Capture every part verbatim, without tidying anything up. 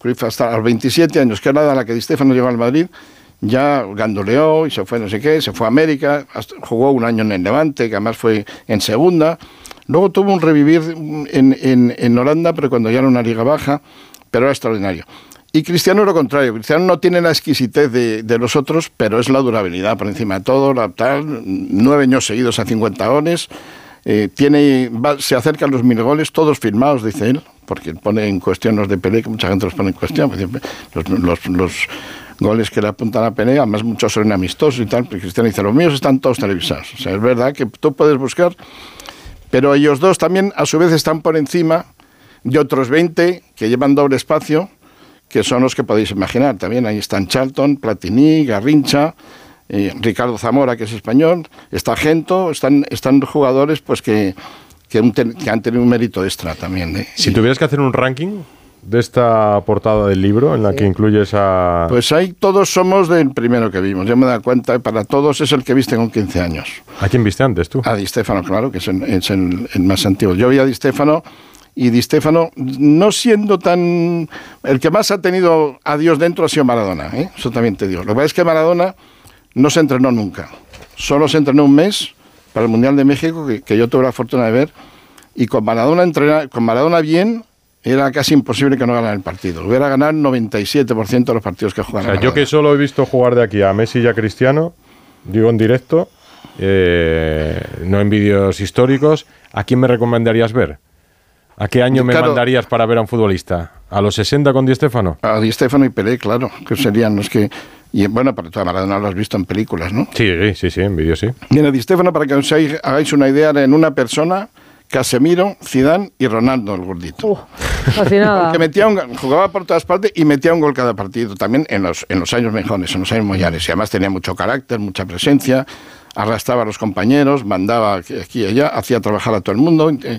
Cruyff hasta los veintisiete años, que era la la que Di Stéfano llegó al Madrid, ya gandoleó y se fue no sé qué, se fue a América, hasta, jugó un año en el Levante, que además fue en segunda. Luego tuvo un revivir en, en, en Holanda, pero cuando ya era una liga baja, pero era extraordinario. Y Cristiano lo contrario, Cristiano no tiene la exquisitez de, de los otros, pero es la durabilidad por encima de todo, la, tal, nueve años seguidos a cincuenta goles, eh, tiene, va, se acercan los mil goles, todos firmados, dice él, porque pone en cuestión los de Pelé, que mucha gente los pone en cuestión, los, los, los goles que le apuntan a Pelé, además muchos son amistosos y tal, pero Cristiano dice, los míos están todos televisados. O sea, es verdad que tú puedes buscar, pero ellos dos también a su vez están por encima de otros veinte que llevan doble espacio, que son los que podéis imaginar. También ahí están Charlton, Platini, Garrincha, eh, Ricardo Zamora, que es español, está Gento, están, están jugadores pues que, que, un ten, que han tenido un mérito extra también. ¿eh? Si tuvieras que hacer un ranking de esta portada del libro, en la sí. que incluyes a... Pues ahí todos somos del primero que vimos. Yo me he dado cuenta, para todos es el que viste con quince años. ¿A quién viste antes tú? A Di Stéfano, claro, que es el, es el, el más antiguo. Yo vi a Di Stéfano... Y Di Stéfano, no siendo tan... El que más ha tenido a Dios dentro ha sido Maradona, ¿eh? Eso también te digo. Lo que pasa es que Maradona no se entrenó nunca. Solo se entrenó un mes para el Mundial de México, que, que yo tuve la fortuna de ver. Y con Maradona, entrena, con Maradona bien, era casi imposible que no ganara el partido. Hubiera ganado el noventa y siete por ciento de los partidos que jugaban. O sea, yo que solo he visto jugar de aquí a Messi y a Cristiano, digo en directo, eh, no en vídeos históricos, ¿a quién me recomendarías ver? ¿A qué año me claro, mandarías para ver a un futbolista? ¿A los sesenta con Di Stéfano? A Di Stéfano y Pelé, claro, que serían los que... Y bueno, para toda Maradona lo has visto en películas, ¿no? Sí, sí, sí, en vídeos sí. Mira, Di Stéfano, para que os hagáis una idea, era en una persona, Casemiro, Zidane y Ronaldo, el gordito. Uh, casi nada. Porque metía un, jugaba por todas partes y metía un gol cada partido, también en los, en los años mejores, en los años mollares. Y además tenía mucho carácter, mucha presencia, arrastraba a los compañeros, mandaba aquí y allá, hacía trabajar a todo el mundo... Eh,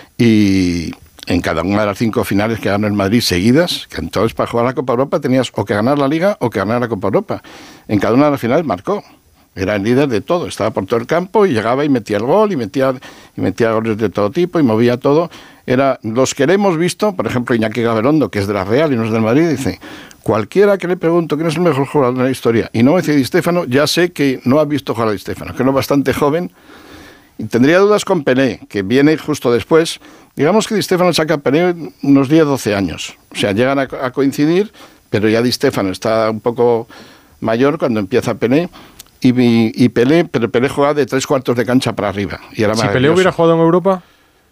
Y en cada una de las cinco finales que ganó el Madrid seguidas, que entonces para jugar la Copa Europa tenías o que ganar la Liga o que ganar la Copa Europa. En cada una de las finales marcó. Era el líder de todo. Estaba por todo el campo y llegaba y metía el gol y metía, y metía goles de todo tipo y movía todo. Era los que le hemos visto, por ejemplo Iñaki Gabilondo, que es de la Real y no es del Madrid, dice, cualquiera que le pregunto quién es el mejor jugador de la historia y no me dice Di Stéfano, ya sé que no ha visto jugar a Di Stéfano, que no es bastante joven. Y tendría dudas con Pelé, que viene justo después. Digamos que Di Stéfano saca a Pelé unos diez, doce años. O sea, llegan a, a coincidir, pero ya Di Stéfano está un poco mayor cuando empieza Pelé. Y, y Pelé, pero Pelé jugaba de tres cuartos de cancha para arriba. Y era si Pelé hubiera jugado en Europa...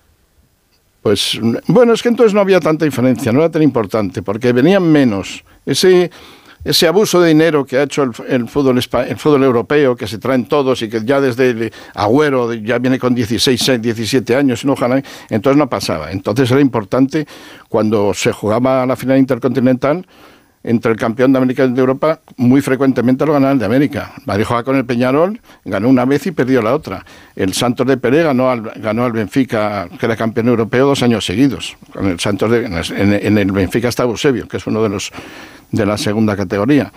Pues, bueno, es que entonces no había tanta diferencia, no era tan importante, porque venían menos. Ese... Ese abuso de dinero que ha hecho el, el, fútbol, el fútbol europeo, que se traen todos y que ya desde el Agüero ya viene con dieciséis, diecisiete años, y no, ojalá, entonces no pasaba. Entonces era importante cuando se jugaba la final intercontinental entre el campeón de América y de Europa, muy frecuentemente lo ganaba el de América. Madrid jugaba con el Peñarol, ganó una vez y perdió la otra. El Santos de Pelé ganó al, ganó al Benfica, que era campeón europeo, dos años seguidos. Con el Santos de, en, en el Benfica está Eusebio, que es uno de los de la segunda categoría.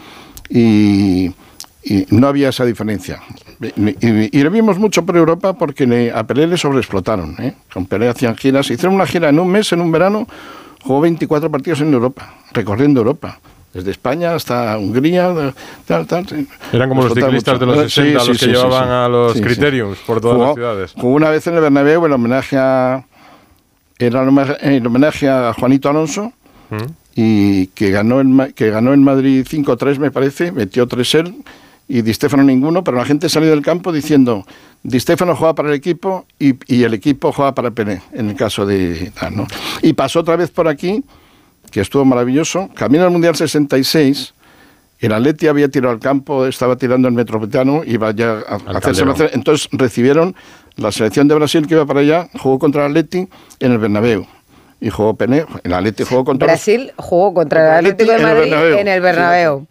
Y, y no había esa diferencia. Y, y, y lo vimos mucho por Europa porque le, a Pelé le sobreexplotaron. ¿eh? Con Pelé hacían giras. Hicieron una gira en un mes, en un verano, jugó veinticuatro partidos en Europa, recorriendo Europa. Desde España hasta Hungría, tal, tal. Eran como los ciclistas mucho. de los sesenta, sí, los sí, que sí, llevaban sí, sí. a los sí, criteriums sí. por todas jugó, las ciudades. Jugó una vez en el Bernabéu el homenaje a, era el homenaje a Juanito Alonso, ¿Mm? y que ganó, el, que ganó en Madrid cinco tres, me parece, metió tres él, y Di Stéfano ninguno, pero la gente salió del campo diciendo, Di Stéfano juega para el equipo y, y el equipo juega para Pelé, en el caso de... ¿no? Y pasó otra vez por aquí, que estuvo maravilloso, camino al Mundial sesenta y seis, el Atleti había tirado al campo, estaba tirando el Metropolitano, iba ya a, a hacerse hacer, entonces recibieron la selección de Brasil que iba para allá, jugó contra el Atleti en el Bernabéu, y jugó Pelé, el Atleti jugó contra... Brasil los, jugó contra el Atlético de Madrid en el, en el Bernabéu.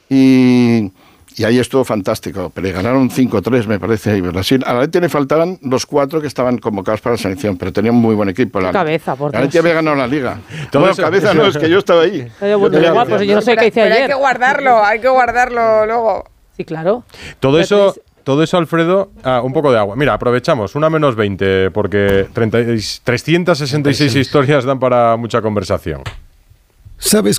Sí. Y, y ahí estuvo fantástico, pero ganaron cinco tres, me parece, y Brasil. A la Atleti le faltaban los cuatro que estaban convocados para la selección, pero tenía un muy buen equipo. La cabeza, por La Atleti había ganado la Liga. Todo bueno, eso, cabeza no, es que yo estaba ahí. Yo bueno, guapo, yo no sé qué hice pero ayer. Hay que guardarlo, hay que guardarlo luego. Sí, claro. Todo eso... Todo eso, Alfredo, ah, un poco de agua. Mira, aprovechamos, una menos veinte, porque treinta, trescientas sesenta y seis historias dan para mucha conversación. ¿Sabes